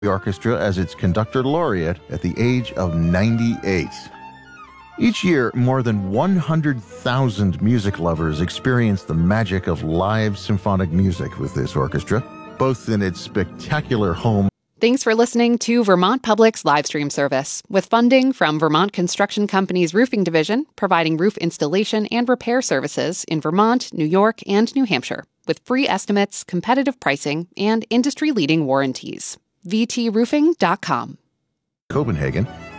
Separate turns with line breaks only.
the orchestra as its conductor laureate at the age of 98. Each year, more than 100,000 music lovers experience the magic of live symphonic music with this orchestra, both in its spectacular home.
Thanks for listening to Vermont Public's live stream service, with funding from Vermont Construction Company's Roofing Division, providing roof installation and repair services in Vermont, New York, and New Hampshire, with free estimates, competitive pricing, and industry-leading warranties. VTRoofing.com.
Copenhagen,